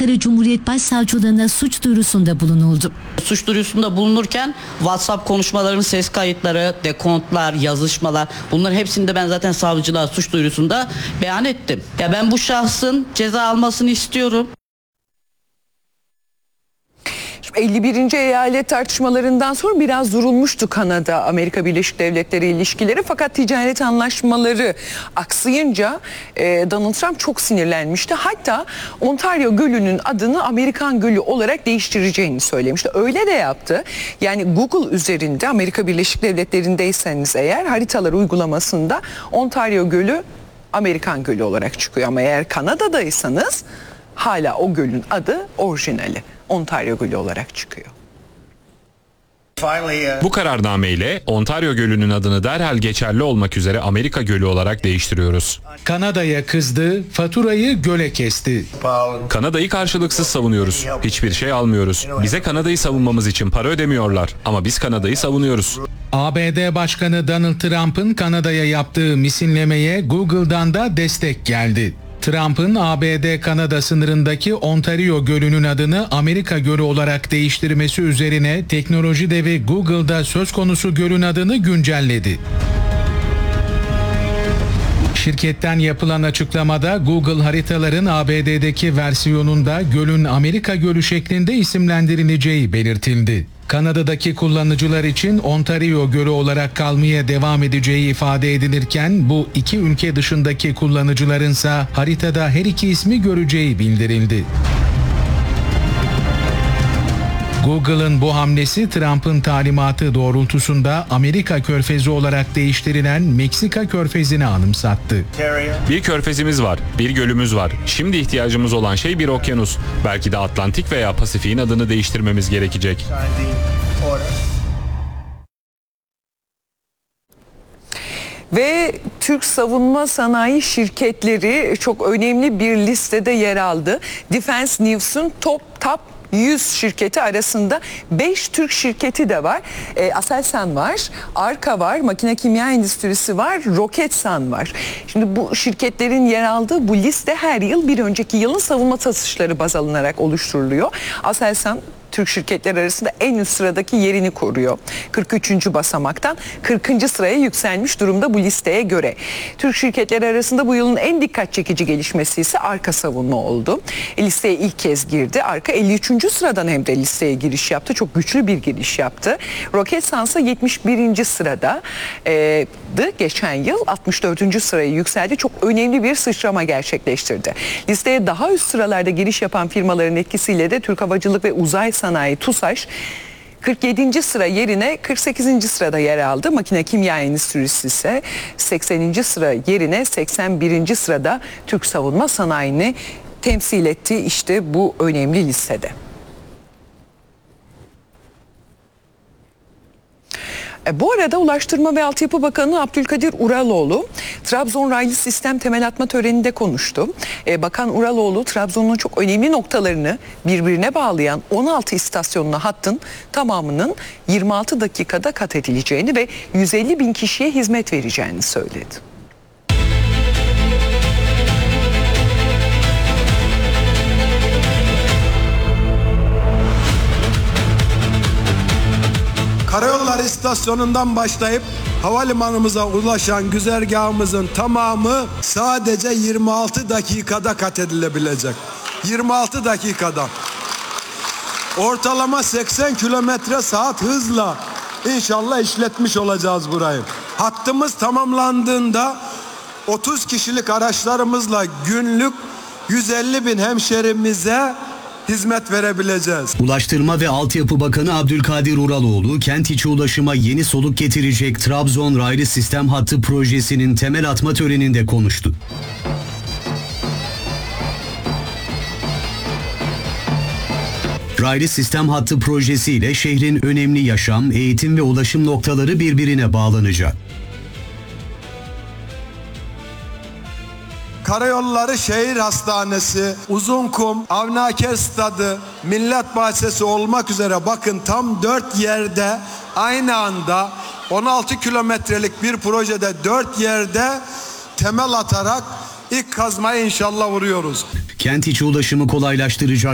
Ankara Cumhuriyet Başsavcılığına suç duyurusunda bulunuldu. Suç duyurusunda bulunurken WhatsApp konuşmalarının ses kayıtları, dekontlar, yazışmalar, bunların hepsini de ben zaten savcılığa suç duyurusunda beyan ettim. Ya ben bu şahsın ceza almasını istiyorum. 51. eyalet tartışmalarından sonra biraz durulmuştu Kanada, Amerika Birleşik Devletleri ilişkileri. Fakat ticaret anlaşmaları aksayınca Donald Trump çok sinirlenmişti. Hatta Ontario Gölü'nün adını Amerikan Gölü olarak değiştireceğini söylemişti. Öyle de yaptı. Yani Google üzerinde Amerika Birleşik Devletleri'ndeyseniz eğer haritalar uygulamasında Ontario Gölü Amerikan Gölü olarak çıkıyor. Ama eğer Kanada'daysanız hala o gölün adı orijinali Ontario Gölü olarak çıkıyor. Bu kararnameyle Ontario Gölü'nün adını derhal geçerli olmak üzere Amerika Gölü olarak değiştiriyoruz. Kanada'ya kızdı, faturayı göle kesti. Kanada'yı karşılıksız savunuyoruz. Hiçbir şey almıyoruz. Bize Kanada'yı savunmamız için para ödemiyorlar. Ama biz Kanada'yı savunuyoruz. ABD Başkanı Donald Trump'ın Kanada'ya yaptığı misinlemeye Google'dan da destek geldi. Trump'ın ABD-Kanada sınırındaki Ontario Gölü'nün adını Amerika Gölü olarak değiştirmesi üzerine teknoloji devi Google'da söz konusu gölün adını güncelledi. Şirketten yapılan açıklamada Google haritaların ABD'deki versiyonunda gölün Amerika Gölü şeklinde isimlendirileceği belirtildi. Kanada'daki kullanıcılar için Ontario Gölü olarak kalmaya devam edeceği ifade edilirken bu iki ülke dışındaki kullanıcılarınsa haritada her iki ismi göreceği bildirildi. Google'ın bu hamlesi Trump'ın talimatı doğrultusunda Amerika Körfezi olarak değiştirilen Meksika Körfezi'ni anımsattı. Bir körfezimiz var, bir gölümüz var. Şimdi ihtiyacımız olan şey bir okyanus. Belki de Atlantik veya Pasifik'in adını değiştirmemiz gerekecek. Ve Türk savunma sanayi şirketleri çok önemli bir listede yer aldı. Defense News'un top 100 şirketi arasında 5 Türk şirketi de var. Aselsan var, Arka var, Makine Kimya Endüstrisi var, Roketsan var. Şimdi bu şirketlerin yer aldığı bu liste her yıl bir önceki yılın savunma satışları baz alınarak oluşturuluyor. Aselsan Türk şirketler arasında en üst sıradaki yerini koruyor. 43. basamaktan 40. sıraya yükselmiş durumda bu listeye göre. Türk şirketleri arasında bu yılın en dikkat çekici gelişmesi ise Arka Savunma oldu. Listeye ilk kez girdi. Arka 53. sıradan hem de listeye giriş yaptı. Çok güçlü bir giriş yaptı. Roketsan ise 71. sırada geçen yıl 64. sıraya yükseldi. Çok önemli bir sıçrama gerçekleştirdi. Listeye daha üst sıralarda giriş yapan firmaların etkisiyle de Türk Havacılık ve Uzay Sanayi TUSAŞ 47. sıra yerine 48. sırada yer aldı. Makine Kimya Endüstrisi ise 80. sıra yerine 81. sırada Türk savunma sanayini temsil etti işte bu önemli listede. Bu arada Ulaştırma ve Altyapı Bakanı Abdülkadir Uraloğlu Trabzon raylı sistem temel atma töreninde konuştu. Bakan Uraloğlu Trabzon'un çok önemli noktalarını birbirine bağlayan 16 istasyonlu hattın tamamının 26 dakikada kat edileceğini ve 150 bin kişiye hizmet vereceğini söyledi. Karayolları istasyonundan başlayıp havalimanımıza ulaşan güzergahımızın tamamı sadece 26 dakikada kat edilebilecek. 26 dakikada. Ortalama 80 kilometre saat hızla inşallah işletmiş olacağız burayı. Hattımız tamamlandığında 30 kişilik araçlarımızla günlük 150 bin hemşerimize hizmet verebileceğiz. Ulaştırma ve Altyapı Bakanı Abdülkadir Uraloğlu, kent içi ulaşıma yeni soluk getirecek Trabzon raylı sistem hattı projesinin temel atma töreninde konuştu. Raylı sistem hattı projesiyle şehrin önemli yaşam, eğitim ve ulaşım noktaları birbirine bağlanacak. Karayolları Şehir Hastanesi, Uzunkum, Avni Stadı, Millet Bahçesi olmak üzere bakın tam 4 yerde aynı anda 16 kilometrelik bir projede 4 yerde temel atarak ilk kazmayı inşallah vuruyoruz. Kent içi ulaşımı kolaylaştıracak